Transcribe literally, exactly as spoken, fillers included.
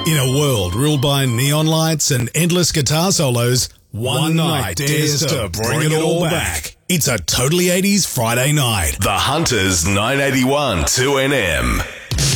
In a world ruled by neon lights and endless guitar solos, one night dares to bring it all back. It's a Totally eighties Friday night. The Hunters nine eighty-one two N M.